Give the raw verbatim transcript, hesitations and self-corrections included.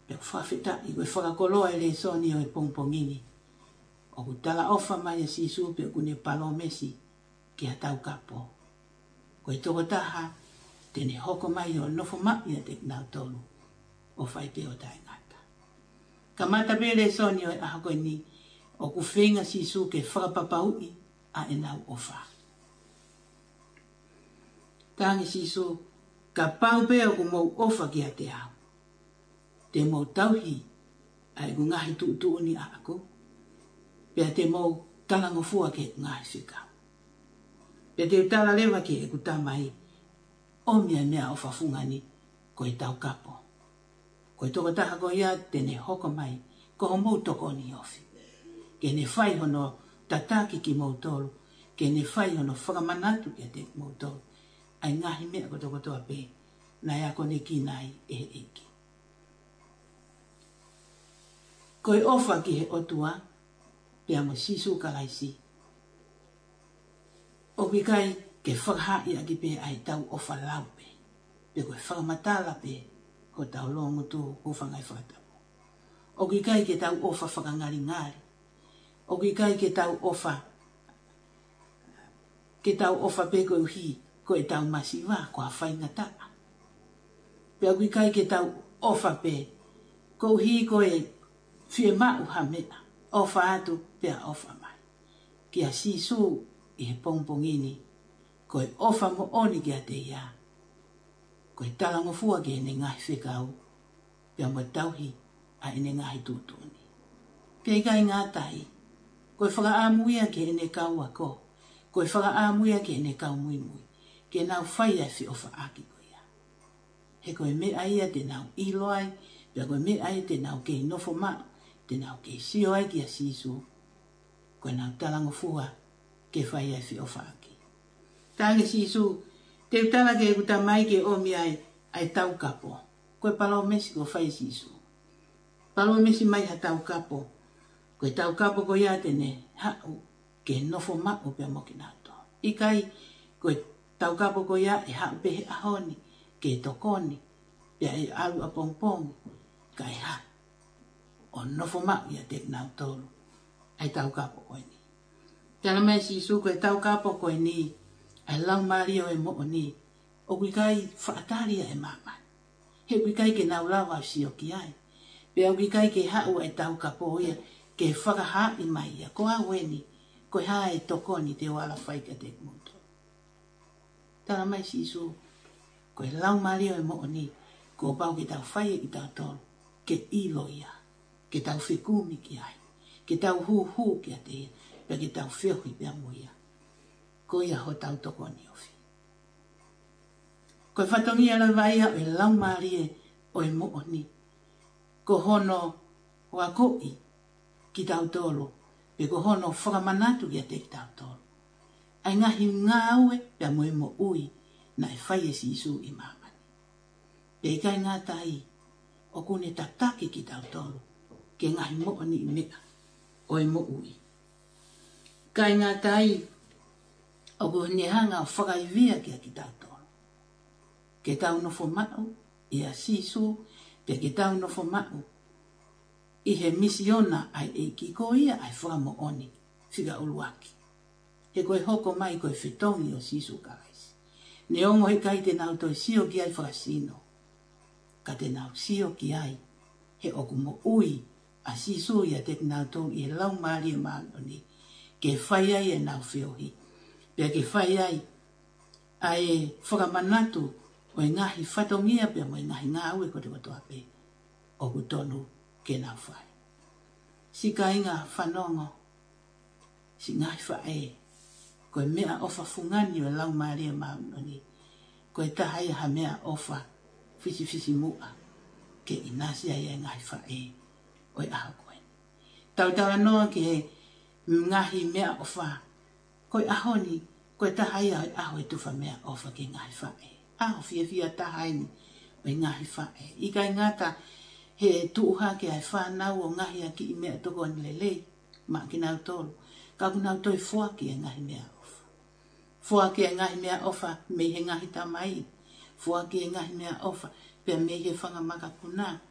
Pe whawhita i koe whakakoloa e le soni o e pongpongini. O ku tala ofa mai e sisu pe kune palo mesi ki a tau kapo. Koe toko taha tene hoko mai o nofo mai a te nau tolu o whai pe o tae ngata. Ka mata pe le soni o e aha koe ni o ku whenga sisu ke whakapapaui a e nau ofa. Tangi sisu ka pau pe o ku mou ofa ki a te au. Te mou tauhi ai ku ngahi tu tu ni a ako. Pea te mou talangofua ke ngahi whikau. Pea te utala lewa ke e ku tamai o mea mea o whafungani ko e tau kapo. Ko e toko taha ko ia tene hoko mai ko ho mou toko ni ofi. Ke ne whai hono tataki ki mou tolu. Ke ne whai hono whakamanatu ki a te mou tolu. Ai ngahi mea ko toko toa pe na ea ko ne ki nai e eki. Ko e ofa ki he otua pea mo sisu kalaisi. O wikai ke whakahai a ki pe ai tau ofa lau pe. Pe koe whakamatala pe ko tau longo tu uwhangai whakatapu. O wikai ke tau ofa whakangari ngari. O wikai ke tau ofa ke tau ofa pe koe uhi ko e tau masiwa ko a whaingata. Pe o wikai ke tau ofa pe ko uhi ko e fie mau ha mea, ofa atu pea ofa mai. Ki a sisu i he pongpongini, ko e ofa mo oni ki a te ia. Ko e talangofua ki e ne ngahi whekau, pea mo tauhi a e ne ngahi tūtuni. Pea i kai ngātai, ko e whakaamuia ki e ne kau ako, ko e whakaamuia ki e ne kau mui mui, ki e nau whai ai whi ofa aki ko ia. He ko e mea ia te nau iloai, pea ko e mea ia te nau ke nofo maa, te nau ke sio ai ki a sisu, koe nau talangofua ke whai ai whi o whaaki. Tāngi sisu, te utala ke kuta mai ke omi ai, ai tau kapo. Koe palau mesi ko whai sisu. Palau mesi mai ha tau kapo. Koe tau kapo ko ia tene hau ke nofo mako pia moki nato. Ikai, koe tau kapo ko ia e hau pehe ahoni, ke tokoni, pia e alu a pongpong, kai hau. O nofo mau ia te nau tolu. Ai tau kapo koe ni. Tēnā mai sisu koe tau kapo koe ni. Ai lau mario e mo ni. O wikai whaataria e mamai. He wikai ke nau lau au sio ki ai. Pea wikai ke hau ai tau kapo ia. Ke whakaha i mai ia. Ko a weni. Koe ha e toko ni te wala whaika te muto. Tēnā mai sisu. Koe lau mario e mo ni. Ko pau ki tau whai i tau tolu. Ke ilo ia. Ke tau whikumi ki ai, ke tau hu hu ki a te, pe ke tau whiohi pia muia. Ko ia ho tau toko ni ofi. Ko e whatongi ala vaia o e lau marie o e mo'o ni. Ko hono wa koi ki tau tolo, pe ko hono whakamanatu ki a te ki tau tolo. Ai ngahi ngāue pia moe mo ui na e whai e sisu i mamani. Pe i kai ngātai o kune tataki ki tau tolo. Ke ngahi mo'o ni mea o e mo ui. Kai ngā tai o ku nehanga o whakaivia ki a ki tau tolo. Ke tau nofo mau i a sisu, pe ke tau nofo mau i he misiona ai e ki ko ia ai whakamo oni whiga uluaki. He koe hoko mai koe whitongi o sisu karaisi. Ne ongo he kai te nau toi sio ki ai whakasino. Ka te nau sio ki ai he oku mo ui a sisu ia te nau tō i lau maari e maanoni, ke whai ai e nau whiohi, pia ke whai ai a e whakamanatu o e ngahi whatongia pia mo e ngahi ngā ue ko te watoa pe, o ku tonu ke nau whai. Si ka inga whanongo, si ngahi whae, ko e mea ofa fungani o lau maari e maanoni, ko e tahai ha mea ofa fisi fisi mua, ke inasi ai e ngahi whae, o e aho koe. Tau tau anoa ke ngahi mea ofa. Koe aho ni, koe tahai au aho e tuwha mea ofa ke ngahi whae. Aho fia fia tahai ni o e ngahi whae. I kai ngata he tuuha ke ai whanau o ngahi a ki i mea toko ni lelei, ma ki nau tolu. Ka ku nau toi fua ki e ngahi mea ofa. Fua ki e ngahi mea ofa me he ngahi tamai. Fua ki e ngahi mea ofa pe me he whangamaka kuna.